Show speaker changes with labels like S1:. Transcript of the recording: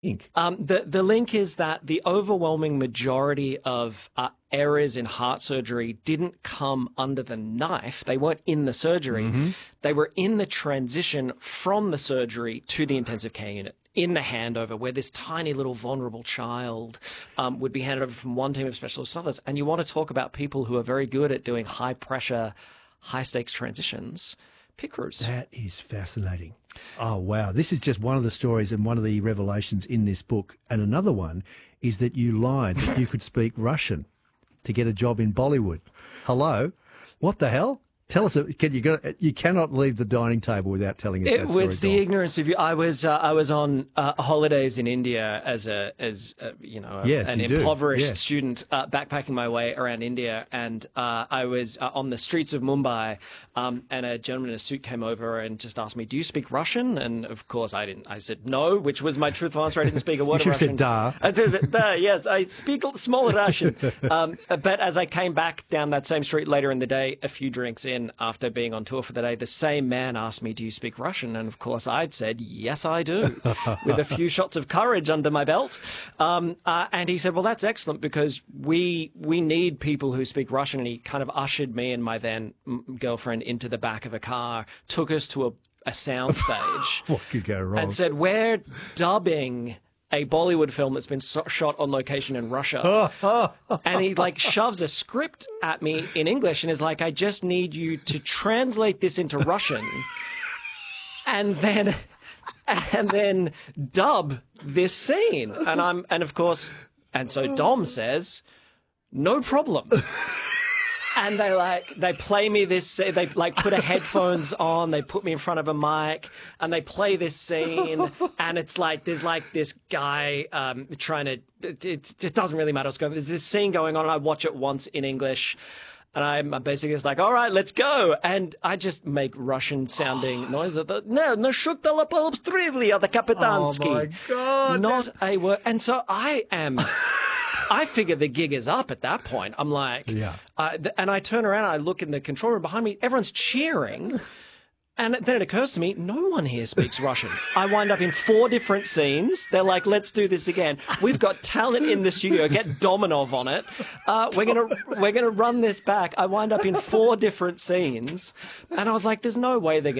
S1: link?
S2: The link is that the overwhelming majority of errors in heart surgery didn't come under the knife. They weren't in the surgery. They were in the transition from the surgery to the intensive care unit, in the handover, where this tiny little vulnerable child would be handed over from one team of specialists to others. And you want to talk about people who are very good at doing high pressure, high stakes transitions. PICRs.
S1: That is fascinating. Oh, wow. This is just one of the stories and one of the revelations in this book. And another one is that you lied that you could speak Russian to get a job in Bollywood. Hello? What the hell? Tell us, you cannot leave the dining table without telling us that story.
S2: It was the ignorance of you. I was on holidays in India as an impoverished student, backpacking my way around India, and I was on the streets of Mumbai, and a gentleman in a suit came over and just asked me, "Do you speak Russian?" And of course I didn't. I said no, which was my truthful answer. I didn't speak a word of Russian. Yes, I speak small Russian. But as I came back down that same street later in the day, a few drinks in, after being on tour for the day, the same man asked me, "Do you speak Russian?" And of course I'd said, "Yes, I do," with a few shots of courage under my belt. And he said, "Well, that's excellent, because we need people who speak Russian." And he kind of ushered me and my then girlfriend into the back of a car, took us to a sound stage.
S1: What could go wrong?
S2: And said, "We're dubbing a Bollywood film that's been shot on location in Russia." And he shoves a script at me in English and is like, "I just need you to translate this into Russian and then dub this scene." And so Dom says, "No problem." And they play me this, they put a headphones on, they put me in front of a mic, and they play this scene, and it's there's this guy trying to, it doesn't really matter what's going on. There's this scene going on, and I watch it once in English, and I'm basically just like, "All right, let's go." And I just make Russian-sounding noise. No, shuktala polobstrivli, the Kapitansky.
S1: Oh, my God.
S2: Not a word. And so I figure the gig is up at that point. I'm like, and I turn around, I look in the control room behind me, everyone's cheering. And then it occurs to me, no one here speaks Russian. I wind up in 4 different scenes. They're like, "Let's do this again. We've got talent in the studio. Get Dominov on it. We're gonna run this back." I wind up in 4 different scenes. And I was like, there's no way they're